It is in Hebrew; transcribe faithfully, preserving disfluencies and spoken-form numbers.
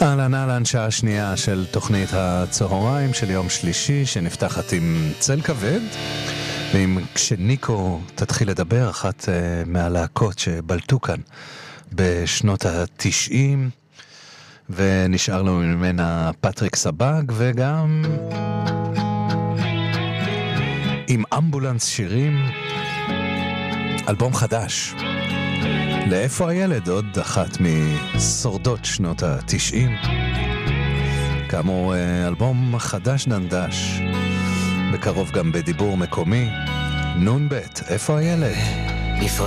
אהלן אהלן, שעה שנייה של תוכנית הצהריים של יום שלישי שנפתחת עם צל כבד, ועם כשניקו תתחיל לדבר, אחת uh, מהלהקות שבלטו כאן בשנות ה-תשעים, ונשאר לנו ממנה פטריק סבג, וגם עם אמבולנס שירים, אלבום חדש. לאיפה הילד? עוד אחת משורדות שנות ה-תשעים. כאמור, אלבום חדש דנדש, בקרוב גם בדיבור מקומי. נון בית, איפה הילד?